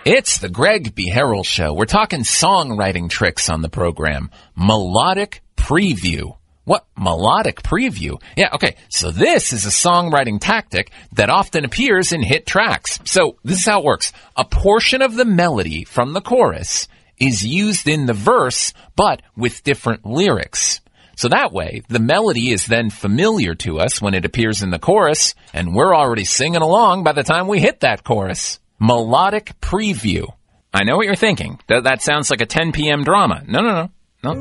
It's the Greg B. Harrell Show. We're talking songwriting tricks on the program. Melodic preview. What? Melodic preview? Yeah, okay. So this is a songwriting tactic that often appears in hit tracks. So this is how it works. A portion of the melody from the chorus is used in the verse, but with different lyrics. So that way, the melody is then familiar to us when it appears in the chorus, and we're already singing along by the time we hit that chorus. Melodic preview. I know what you're thinking. That sounds like a 10 p.m. drama. No.